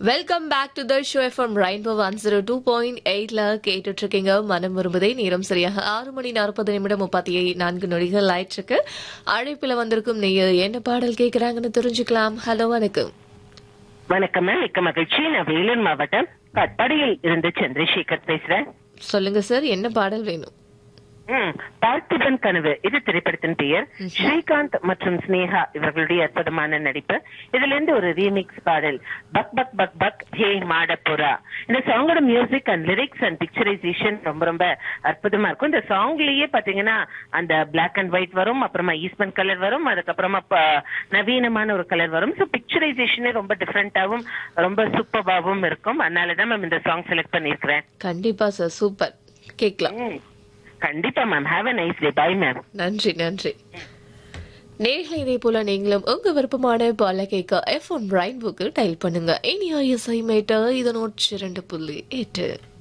Welcome back to the show FM rainbow 102.8ல கேட்டுட்டு இருக்கீங்க. மனம் விரும்புதே. நேரம் சரியாக 6 மணி 40 நிமிடம் 34 நொடிகள் ஆயிடுச்சு. அழைப்புல வந்திருக்கும் நீங்க என்ன பாடல் கேட்கறாங்கன்னு தெரிஞ்சுக்கலாம். ஹலோ, வணக்கம். வணக்கம் மேம், மிக்க மகிழ்ச்சி. நான் வேலூர் மாவட்டம் கட்பாடியில் இருந்து சந்திரசேகர் பேசுறேன். சொல்லுங்க சார், என்ன பாடல் வேணும்? பார்த்திபன் கனவு இது திரைப்படத்தின் பெயர். ஸ்ரீகாந்த் மற்றும் ஸ்னேகா இவர்களுடைய அற்புதமான நடிப்பு. இதுல இருந்து ஒரு ரீமிக்ஸ் பாடல் பக் பக் பக் பக் ஹே மாடப்புறா. இந்த சாங்கோட music and lyrics and picturisation ரொம்ப ரொம்ப அற்புதமா இருக்கும். இந்த சாங்லயே பாத்தீங்கன்னா அந்த பிளாக் அண்ட் ஒயிட் வரும், அப்புறமா ஈஸ்ட்மன் கலர் வரும், அதுக்கப்புறமா நவீனமான ஒரு கலர் வரும். ஸோ பிக்சரைசேஷனே ரொம்ப டிஃப்ரெண்டாவும் ரொம்ப சூப்பராகவும் இருக்கும். அதனாலதான் மேம் இந்த சாங் செலக்ட் பண்ணிருக்கிறேன். கண்டிப்பா சார், சூப்பர். கேட்கலாம். கண்டிப்பா ma'am. Have a nice day. Bye ma'am. நன்றி நன்றி. நேர்களை இதே போல நீங்களும் உங்க விருப்பமான பால கேட்க எஃப்எம் ரெயின்போக்கு டயல் பண்ணுங்க. இனி இசை மேட்டர் இதனோட் 2.8.